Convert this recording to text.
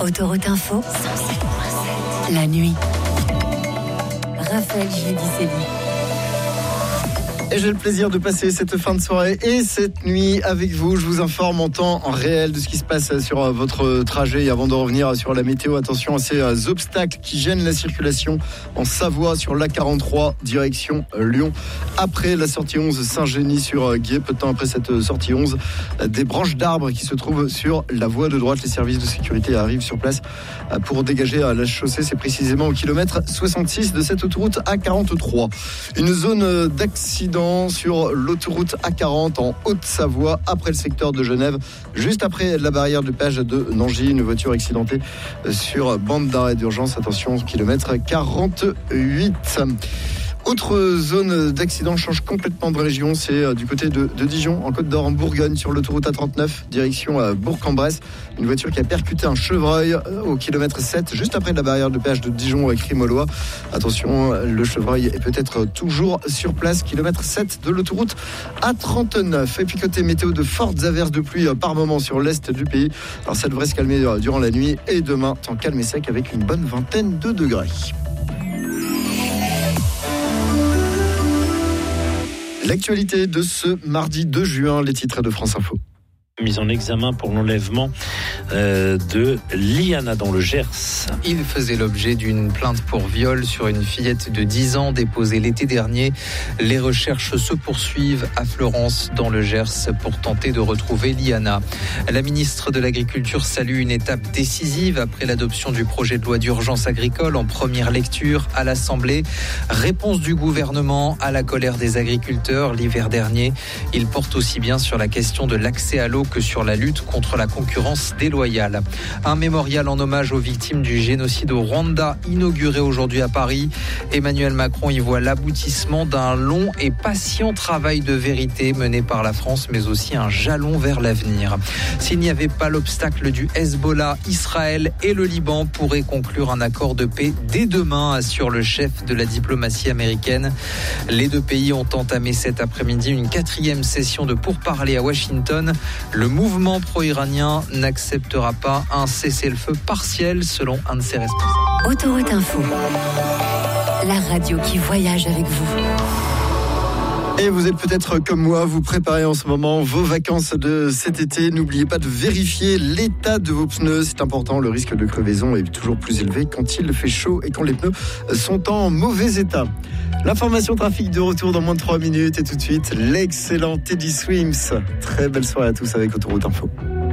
Autoroute Info, la nuit. Raphaël Giudicelli. Et j'ai le plaisir de passer cette fin de soirée et cette nuit avec vous. Je vous informe en temps réel de ce qui se passe sur votre trajet. Et avant de revenir sur la météo, attention à ces obstacles qui gênent la circulation en Savoie sur l'A43 direction Lyon. Après la sortie 11 Saint-Génie sur Guiers, peu de temps après cette sortie 11, des branches d'arbres qui se trouvent sur la voie de droite. Les services de sécurité arrivent sur place pour dégager la chaussée. C'est précisément au kilomètre 66 de cette autoroute A43. Une zone d'accident sur l'autoroute A40 en Haute-Savoie, après le secteur de Genève, juste après la barrière de péage de Nangy. Une voiture accidentée sur bande d'arrêt d'urgence. Attention, kilomètre 48. Autre zone d'accident change complètement de région, c'est du côté de Dijon, en Côte d'Or, en Bourgogne, sur l'autoroute A39, direction Bourg-en-Bresse. Une voiture qui a percuté un chevreuil au kilomètre 7, juste après la barrière de péage de Dijon avec Crimolois. Attention, le chevreuil est peut-être toujours sur place, kilomètre 7 de l'autoroute A39. Et puis côté météo, de fortes averses de pluie par moment sur l'est du pays. Alors ça devrait se calmer durant la nuit et demain, temps calme et sec avec une bonne vingtaine de degrés. L'actualité de ce mardi 2 juin, les titres de France Info. Mise en examen pour l'enlèvement de Liana dans le Gers. Il faisait l'objet d'une plainte pour viol sur une fillette de 10 ans déposée l'été dernier. Les recherches se poursuivent à Fleurance dans le Gers pour tenter de retrouver Liana. La ministre de l'Agriculture salue une étape décisive après l'adoption du projet de loi d'urgence agricole en première lecture à l'Assemblée. Réponse du gouvernement à la colère des agriculteurs l'hiver dernier. Il porte aussi bien sur la question de l'accès à l'eau que sur la lutte contre la concurrence déloyale. Un mémorial en hommage aux victimes du génocide au Rwanda, inauguré aujourd'hui à Paris. Emmanuel Macron y voit l'aboutissement d'un long et patient travail de vérité mené par la France, mais aussi un jalon vers l'avenir. S'il n'y avait pas l'obstacle du Hezbollah, Israël et le Liban pourraient conclure un accord de paix dès demain, assure le chef de la diplomatie américaine. Les deux pays ont entamé cet après-midi une 4e session de pourparlers à Washington. Le mouvement pro-iranien n'acceptera pas un cessez-le-feu partiel, selon un de ses responsables. Autoroute Info, la radio qui voyage avec vous. Et vous êtes peut-être comme moi, vous préparez en ce moment vos vacances de cet été. N'oubliez pas de vérifier l'état de vos pneus. C'est important, le risque de crevaison est toujours plus élevé quand il fait chaud et quand les pneus sont en mauvais état. L'information trafic de retour dans moins de 3 minutes et tout de suite, l'excellent Teddy Swims. Très belle soirée à tous avec Autoroute Info.